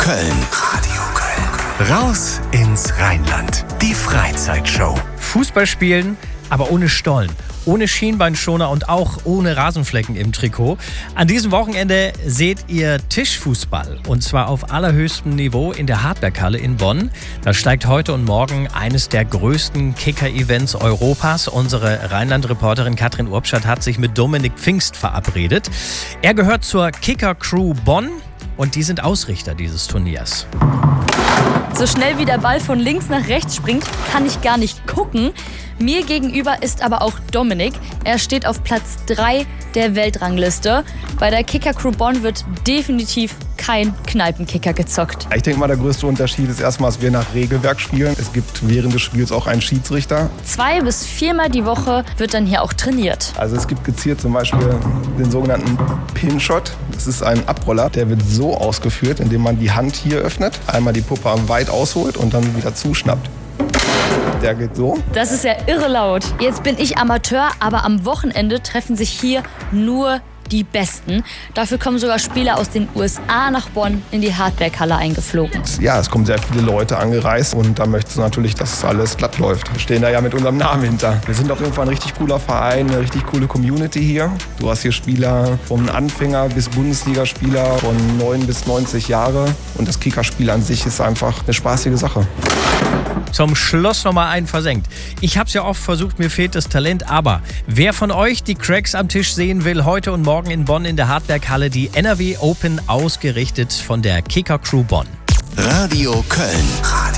Köln. Radio Köln. Raus ins Rheinland. Die Freizeitshow. Fußball spielen, aber ohne Stollen, ohne Schienbeinschoner und auch ohne Rasenflecken im Trikot. An diesem Wochenende seht ihr Tischfußball und zwar auf allerhöchstem Niveau in der Hartberghalle in Bonn. Da steigt heute und morgen eines der größten Kicker-Events Europas. Unsere Rheinland-Reporterin Katrin Urbschat hat sich mit Dominik Pfingst verabredet. Er gehört zur Kicker-Crew Bonn und die sind Ausrichter dieses Turniers. So schnell wie der Ball von links nach rechts springt, kann ich gar nicht gucken. Mir gegenüber ist aber auch Dominik. Er steht auf Platz 3 der Weltrangliste. Bei der Kicker-Crew Bonn wird definitiv kein Kneipenkicker gezockt. Ich denke mal, der größte Unterschied ist erstmal, dass wir nach Regelwerk spielen. Es gibt während des Spiels auch einen Schiedsrichter. 2 bis 4 Mal die Woche wird dann hier auch trainiert. Also es gibt gezielt zum Beispiel den sogenannten Pinshot. Das ist ein Abroller, der wird so ausgeführt, indem man die Hand hier öffnet, einmal die Puppe weit ausholt und dann wieder zuschnappt. Der geht so. Das ist ja irre laut. Jetzt bin ich Amateur, aber am Wochenende treffen sich hier nur die Besten. Dafür kommen sogar Spieler aus den USA nach Bonn in die Hartberghalle eingeflogen. Ja, es kommen sehr viele Leute angereist und da möchten sie natürlich, dass alles glatt läuft. Wir stehen da ja mit unserem Namen hinter. Wir sind auf jeden Fall ein richtig cooler Verein, eine richtig coole Community hier. Du hast hier Spieler vom Anfänger bis Bundesligaspieler von 9 bis 90 Jahre und das Kickerspiel an sich ist einfach eine spaßige Sache. Zum Schluss nochmal einen versenkt. Ich habe es ja oft versucht, mir fehlt das Talent, aber wer von euch die Cracks am Tisch sehen will, heute und morgen in Bonn in der Hartberghalle, die NRW Open ausgerichtet von der Kicker Crew Bonn. Radio Köln.